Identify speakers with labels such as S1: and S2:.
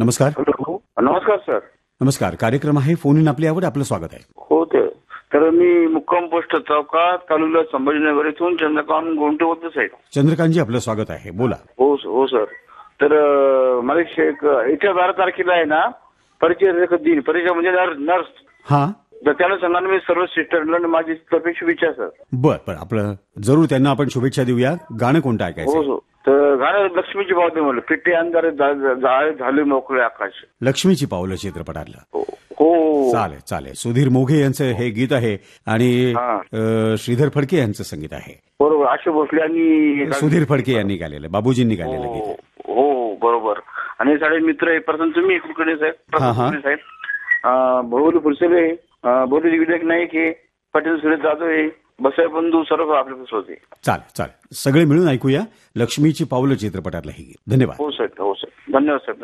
S1: नमस्कार.
S2: हॅलो, नमस्कार सर.
S1: नमस्कार. कार्यक्रम आहे फोन इन आपली आवड. आपलं स्वागत आहे.
S2: हो तर मी मुक्काम पोस्ट चौकात तालुका संभाजीनगर इथून चंद्रकांत गोंटे बोलतो साहेब.
S1: चंद्रकांतजी आपलं स्वागत आहे. बोला.
S2: हो सर. तर मला येत्या 12 तारखेला आहे ना परिचय दिन. परिचय म्हणजे नर्स.
S1: हा.
S2: तर त्याला सांगणार मी सर्व सिस्टरला माझी तर्फे शुभेच्छा सर.
S1: बर आपलं जरूर त्यांना आपण शुभेच्छा देऊया. गाणं कोणतं ऐकायचं?
S2: हो. तर गाणं लक्ष्मीची पावते म्हणलं. पिट्टे अंधारे झाले मोकळे आकाश.
S1: लक्ष्मीची पावलं चित्रपटातलं.
S2: हो.
S1: चालेल. सुधीर मोघे यांचं हे गीत आहे आणि श्रीधर फडके यांचं संगीत आहे.
S2: बरोबर. आशा भोसले आणि
S1: सुधीर फडके यांनी गायलेलं, बाबूजींनी गायलेलं गीत आहे.
S2: हो बरोबर. आणि साडे मित्र आहे प्रथम तुम्ही कुलकर्णी साहेब, भोवली फुलसेले, भोवली विनायक नाईक आहे, पाटील सुरेश जाधव आहे, बसाई बंधू सर्व आपल्यापासून होते.
S1: चालेल. सगळे मिळून ऐकूया लक्ष्मीची पावलं चित्रपटातलं हे गीत. धन्यवाद.
S2: हो सर. धन्यवाद सर.